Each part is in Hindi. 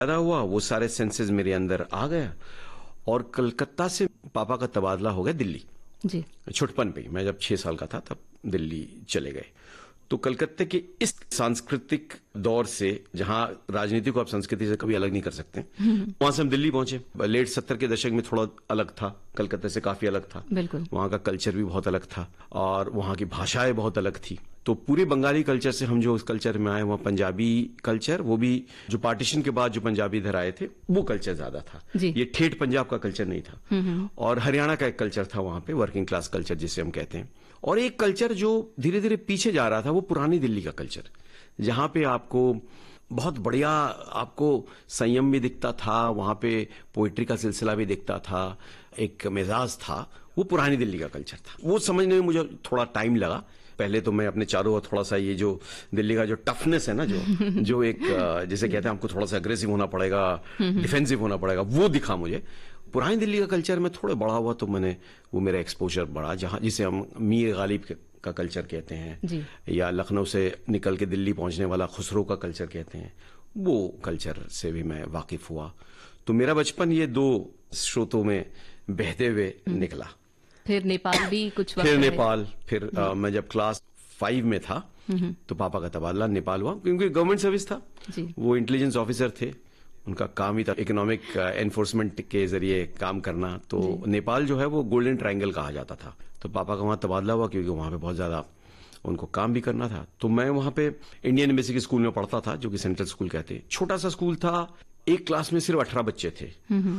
पैदा हुआ वो सारे सेंसेस मेरे अंदर आ गया, और कलकत्ता से पापा का तबादला हो गया दिल्ली जी। छुटपन पे। मैं जब 6 साल का था तब दिल्ली चले गए। तो कलकत्ते के इस सांस्कृतिक दौर से, जहां राजनीति को आप संस्कृति से कभी अलग नहीं कर सकते, वहां से हम दिल्ली पहुंचे। लेट 70 के दशक में थोड़ा अलग था, कलकत्ते से काफी अलग था। बिल्कुल। वहां का कल्चर भी बहुत अलग था और वहां की भाषाएं बहुत अलग थी। तो पूरे बंगाली कल्चर से हम जो उस कल्चर में आए, वहां पंजाबी कल्चर, वो भी जो पार्टीशन के बाद जो पंजाबी इधर आए थे, वो कल्चर ज्यादा था। ये ठेठ पंजाब का कल्चर नहीं था। और हरियाणा का एक कल्चर था वहां पे, वर्किंग क्लास कल्चर जिसे हम कहते हैं। और एक कल्चर जो धीरे धीरे पीछे जा रहा था, वो पुरानी दिल्ली का कल्चर, जहां पे आपको बहुत बढ़िया आपको संयम भी दिखता था, वहां पे पोइट्री का सिलसिला भी दिखता था, एक मिजाज था। वो पुरानी दिल्ली का कल्चर था। वो समझने में मुझे थोड़ा टाइम लगा। पहले तो मैं अपने चारों ओर थोड़ा सा ये जो दिल्ली का जो टफनेस है ना, जो एक जिसे कहते हैं आपको थोड़ा सा अग्रेसिव होना पड़ेगा, डिफेंसिव होना पड़ेगा, वो दिखा मुझे। पुरानी दिल्ली का कल्चर में थोड़ा बड़ा हुआ तो वो मेरा एक्सपोजर बढ़ा, जहां जिसे हम मीर गालिब का कल्चर कहते हैं, या लखनऊ से निकल के दिल्ली पहुंचने वाला खुसरो का कल्चर कहते हैं, वो कल्चर से भी मैं वाकिफ हुआ। तो मेरा बचपन ये 2 स्रोतों में बहते हुए निकला। फिर नेपाल भी कुछ वक्त फिर नेपाल, फिर मैं जब क्लास 5 में था तो पापा का तबादला नेपाल हुआ, क्योंकि गवर्नमेंट सर्विस था। वो इंटेलिजेंस ऑफिसर थे, उनका काम ही था इकोनॉमिक एनफोर्समेंट के जरिए काम करना। तो नेपाल जो है वो गोल्डन ट्रायंगल कहा जाता था। तो पापा का वहां तबादला हुआ, क्योंकि वहां पे बहुत ज्यादा उनको काम भी करना था। तो मैं वहां पे इंडियन एम्बेसी के स्कूल में पढ़ता था, जो कि सेंट्रल स्कूल कहते हैं। छोटा सा स्कूल था, एक क्लास में सिर्फ 18 बच्चे थे।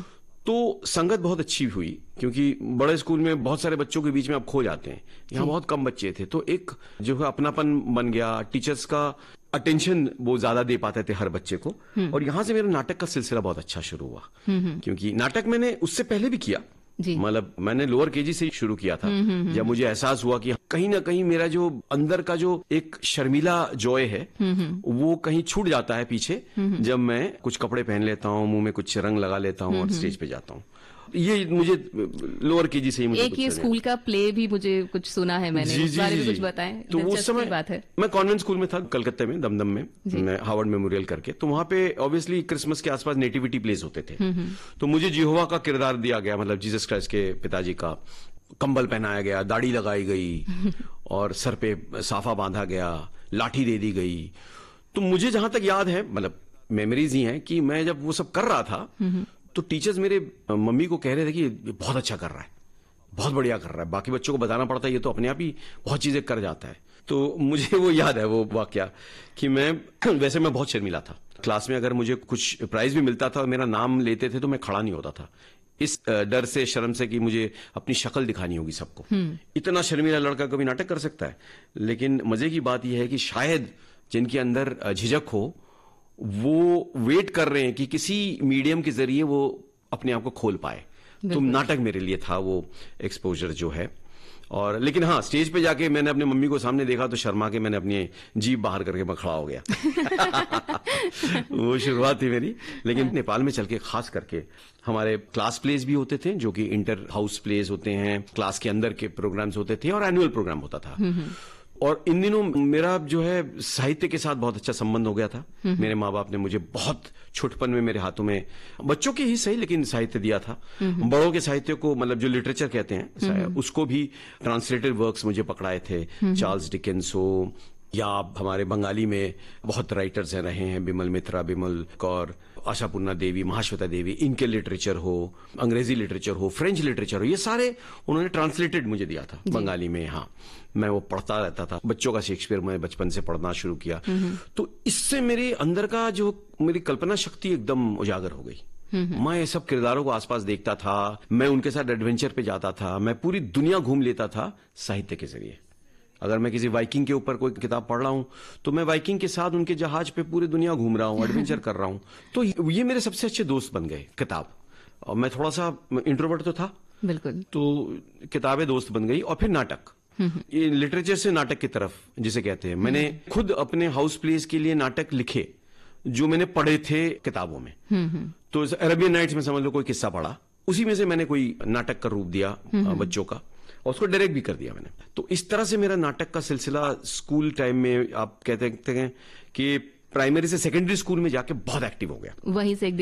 तो संगत बहुत अच्छी हुई, क्योंकि बड़े स्कूल में बहुत सारे बच्चों के बीच में आप खो जाते हैं, यहाँ बहुत कम बच्चे थे। तो एक जो है अपनापन बन गया, टीचर्स का अटेंशन वो ज्यादा दे पाते थे हर बच्चे को। और यहां से मेरा नाटक का सिलसिला बहुत अच्छा शुरू हुआ, क्योंकि नाटक मैंने उससे पहले भी किया। मतलब मैंने लोअर केजी से ही शुरू किया था। जब मुझे एहसास हुआ कि कहीं ना कहीं मेरा जो अंदर का जो एक शर्मीला जॉय है, वो कहीं छूट जाता है पीछे, जब मैं कुछ कपड़े पहन लेता हूँ, मुंह में कुछ रंग लगा लेता हूँ और स्टेज पे जाता हूँ। ये मुझे लोअर केजी से ही मुझे एक ये स्कूल का प्ले भी मुझे कुछ सुना है मैंने, उस बारे में कुछ बताएं। तो उस समय बात है, मैं कॉन्वेंट स्कूल में था कलकत्ते में, दमदम में, हार्वर्ड मेमोरियल करके। तो वहां पे ऑब्वियसली क्रिसमस के आसपास नेटिविटी प्लेस होते थे। तो मुझे जिहोवा का किरदार दिया गया, मतलब जीसस क्राइस्ट के पिताजी का। कंबल पहनाया गया, दाढ़ी लगाई गई और सर पे साफा बांधा गया, लाठी दे दी गई। तो मुझे जहां तक याद है, मतलब मेमोरीज ही हैं, कि मैं जब वो सब कर रहा था तो टीचर्स मेरे मम्मी को कह रहे थे कि ये बहुत अच्छा कर रहा है, बहुत बढ़िया कर रहा है। बाकी बच्चों को बताना पड़ता है, ये तो अपने आप ही बहुत चीजें कर जाता है। तो मुझे वो याद है, वो वाकया, कि वैसे मैं बहुत शर्मीला था। क्लास में अगर मुझे कुछ प्राइज भी मिलता था और मेरा नाम लेते थे तो मैं खड़ा नहीं होता था, इस डर से, शर्म से कि मुझे अपनी शक्ल दिखानी होगी सबको। इतना शर्मीला लड़का कभी नाटक कर सकता है? लेकिन मजे की बात यह है कि शायद जिनके अंदर झिझक हो, वो वेट कर रहे हैं कि किसी मीडियम के जरिए वो अपने आप को खोल पाए। तो नाटक मेरे लिए था वो एक्सपोजर जो है। और लेकिन हाँ, स्टेज पे जाके मैंने अपने मम्मी को सामने देखा तो शर्मा के मैंने अपनी जीभ बाहर करके मैं खड़ा हो गया। वो शुरुआत थी मेरी। लेकिन नेपाल में चल के, खास करके हमारे क्लास प्लेज भी होते थे, जो कि इंटर हाउस प्लेज होते हैं, क्लास के अंदर के प्रोग्राम्स होते थे, और एनुअल प्रोग्राम होता था। और इन दिनों मेरा जो है साहित्य के साथ बहुत अच्छा संबंध हो गया था। मेरे माँ बाप ने मुझे बहुत छोटपन में मेरे हाथों में, बच्चों के ही सही लेकिन साहित्य दिया था। बड़ों के साहित्य को, मतलब जो लिटरेचर कहते हैं, उसको भी ट्रांसलेटेड वर्क्स मुझे पकड़ाए थे। चार्ल्स डिकेंस हो, या हमारे बंगाली में बहुत राइटर्स रहे हैं, बिमल मित्रा, बिमल कौर, आशापूर्णा देवी, महाश्वेता देवी, इनके लिटरेचर हो, अंग्रेजी लिटरेचर हो, फ्रेंच लिटरेचर हो, ये सारे उन्होंने ट्रांसलेटेड मुझे दिया था बंगाली में। हाँ, मैं वो पढ़ता रहता था। बच्चों का शेक्सपियर मैं बचपन से पढ़ना शुरू किया। तो इससे मेरे अंदर का जो मेरी कल्पना शक्ति एकदम उजागर हो गई। मैं ये सब किरदारों को आसपास देखता था, मैं उनके साथ एडवेंचर पे जाता था, मैं पूरी दुनिया घूम लेता था साहित्य के जरिए। अगर मैं किसी वाइकिंग के ऊपर कोई किताब पढ़ रहा हूं तो मैं वाइकिंग के साथ उनके जहाज पे पूरी दुनिया घूम रहा हूं, एडवेंचर कर रहा हूं। तो ये मेरे सबसे अच्छे दोस्त बन गए किताब। और मैं थोड़ा सा इंट्रोवर्ट तो था, बिल्कुल, तो किताबें दोस्त बन गई। और फिर नाटक, ये लिटरेचर से नाटक की तरफ जिसे कहते हैं। मैंने खुद अपने हाउस प्लेस के लिए नाटक लिखे जो मैंने पढ़े थे किताबों में। तो अरेबियन नाइट्स में समझ लो कोई किस्सा पढ़ा, उसी में से मैंने कोई नाटक का रूप दिया बच्चों का, और उसको डायरेक्ट भी कर दिया मैंने। तो इस तरह से मेरा नाटक का सिलसिला स्कूल टाइम में, आप कहते हैं कि प्राइमरी से सेकेंडरी स्कूल में जाके बहुत एक्टिव हो गया। वहीं से एक